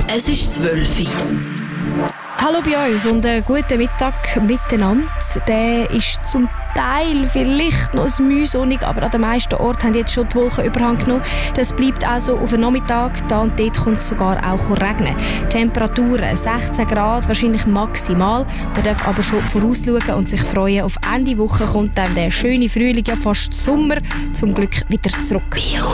Es ist 12 Uhr. Hallo bei uns und guten Mittag miteinander. Der ist zum Teil vielleicht noch ein mühsonnig, aber an den meisten Orten haben jetzt schon die Wolken überhang genommen. Das bleibt also auf den Nachmittag, da und dort kommt es sogar auch regnen. Temperaturen 16 Grad, wahrscheinlich maximal. Man darf aber schon vorausschauen und sich freuen. Auf Ende Woche kommt dann der schöne Frühling, ja fast Sommer, zum Glück wieder zurück.